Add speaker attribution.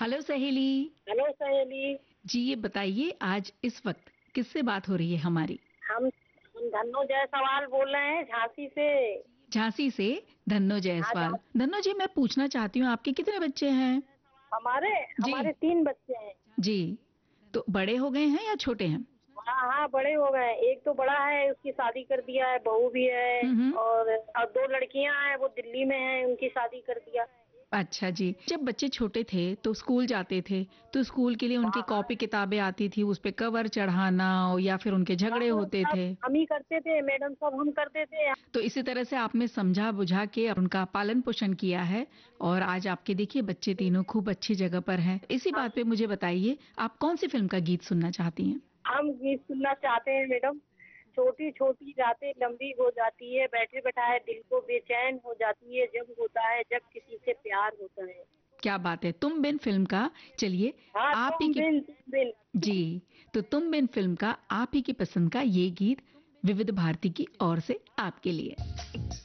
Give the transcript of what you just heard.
Speaker 1: Hello सहेली।
Speaker 2: Hello सहेली।
Speaker 1: जी ये बताइए आज इस वक्त किससे बात हो रही है हमारी?
Speaker 2: हम धन्नो जायसवाल बोल रहे हैं झांसी से।
Speaker 1: झांसी से धन्नो
Speaker 2: हाँ
Speaker 1: जायसवाल। धन्नो जी मैं पूछना चाहती हूँ आपके कितने बच्चे हैं?
Speaker 2: हमारे
Speaker 1: जी
Speaker 2: हमारे 3 बच्चे हैं।
Speaker 1: जी। तो बड़े हो गए हैं या छोटे हैं?
Speaker 2: हाँ हाँ बड़े हो गए हैं। एक तो बड़ा है, उसकी शादी कर दिया है, बहू भी है।
Speaker 1: हम्म।
Speaker 2: और 2 लड़कियां हैं, वो दिल्ली में हैं, उनकी शादी कर दिया।
Speaker 1: अच्छा जी। जब बच्चे छोटे थे तो स्कूल जाते थे तो स्कूल के लिए उनकी
Speaker 2: हाँ हाँ
Speaker 1: कॉपी किताबें आती थी, उस पे कवर चढ़ाना या फिर उनके झगड़े
Speaker 2: हाँ
Speaker 1: होते
Speaker 2: सब
Speaker 1: थे।
Speaker 2: हम ही करते थे, मैडम सब हम करते थे।
Speaker 1: तो इसी तरह से आपने समझा बुझा के और उनका पालन पोषण किया है और आज आपके देखिए बच्चे तीनों खूब अच्छी जगह पर हैं। इसी
Speaker 2: हाँ
Speaker 1: बात पे मुझे बताइए आप कौन सी फिल्म का गीत सुनना चाहती हैं?
Speaker 2: हम गीत सुनना चाहते हैं मैडम। छोटी छोटी रातें लंबी हो जाती है, बैठे बैठाए दिल को बेचैन हो जाती है, जब होता है जब किसी से प्यार होता है।
Speaker 1: क्या बात है, तुम बिन फिल्म का। चलिए
Speaker 2: हाँ
Speaker 1: आप ही की।
Speaker 2: तुम बिन।
Speaker 1: जी। तो तुम बिन फिल्म का आप ही की पसंद का ये गीत विविध भारती की ओर से आपके लिए।